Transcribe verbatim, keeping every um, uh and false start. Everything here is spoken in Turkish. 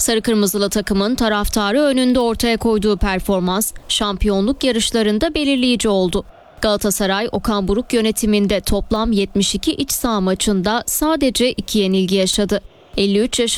Sarı kırmızılı takımın taraftarı önünde ortaya koyduğu performans şampiyonluk yarışlarında belirleyici oldu. Galatasaray, Okan Buruk yönetiminde toplam yetmiş iki iç saha maçında sadece iki yenilgi yaşadı. elli üç yaşında